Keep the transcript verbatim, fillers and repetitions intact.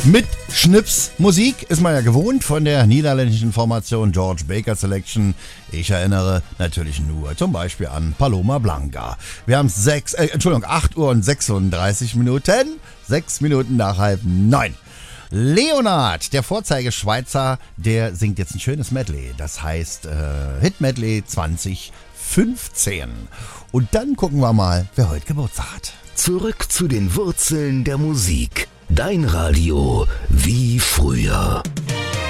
Mit Schnipsmusik ist man ja gewohnt von der niederländischen Formation George Baker Selection. Ich erinnere natürlich nur zum Beispiel an Paloma Blanca. Wir haben sechs, äh, Entschuldigung, acht Uhr und sechsunddreißig Minuten, sechs Minuten nach halb neun. Leonard, der Vorzeigeschweizer, der singt jetzt ein schönes Medley. Das heißt äh, Hit Medley zwanzig fünfzehn. Und dann gucken wir mal, wer heute Geburtstag hat. Zurück zu den Wurzeln der Musik. Dein Radio wie früher.